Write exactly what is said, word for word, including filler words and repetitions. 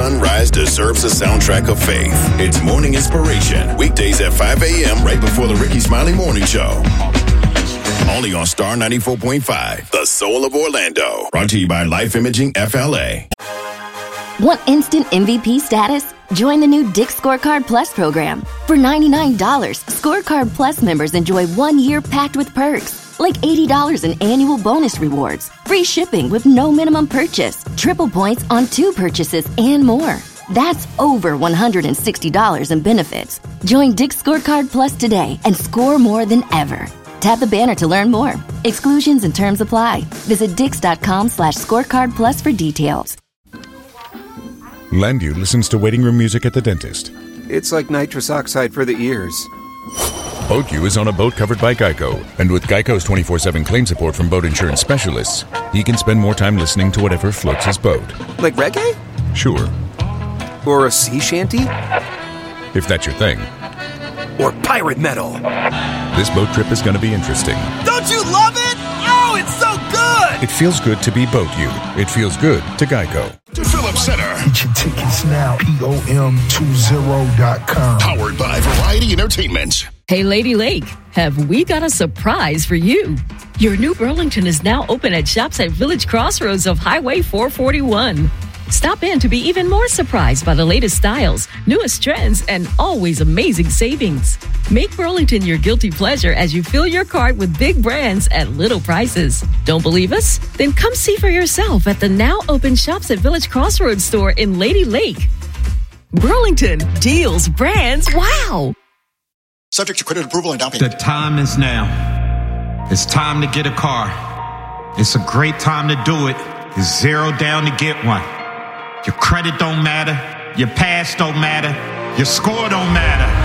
Sunrise deserves a soundtrack of faith. It's morning inspiration. Weekdays at five a.m. right before the Ricky Smiley Morning Show. Only on Star ninety-four point five, the soul of Orlando. Brought to you by Life Imaging F L A. Want instant M V P status? Join the new Dick's Scorecard Plus program. For ninety-nine dollars, Scorecard Plus members enjoy one year packed with perks, like eighty dollars in annual bonus rewards, free shipping with no minimum purchase, triple points on two purchases, and more. That's over one hundred sixty dollars in benefits. Join Dick's Scorecard Plus today and score more than ever. Tap the banner to learn more. Exclusions and terms apply. Visit dix.com slash scorecard plus for details. Landu listens to waiting room music at the dentist. It's like nitrous oxide for the ears. BoatU is on a boat covered by Geico. And with Geico's twenty-four seven claim support from boat insurance specialists, he can spend more time listening to whatever floats his boat. Like reggae? Sure. Or a sea shanty? If that's your thing. Or pirate metal. This boat trip is going to be interesting. Don't you love it? Oh, it's so good! It feels good to be BoatU. It feels good to Geico. To Phillips Center. Get your tickets now. P O M twenty dot com. Powered by Variety Entertainment. Hey, Lady Lake, have we got a surprise for you? Your new Burlington is now open at shops at Village Crossroads of Highway four forty-one. Stop in to be even more surprised by the latest styles, newest trends, and always amazing savings. Make Burlington your guilty pleasure as you fill your cart with big brands at little prices. Don't believe us? Then come see for yourself at the now open Shops at Village Crossroads store in Lady Lake. Burlington, deals, brands, wow! Subject to credit approval and down payment. The time is now. It's time to get a car. It's a great time to do it. It's zero down to get one. Your credit don't matter. Your past don't matter. Your score don't matter.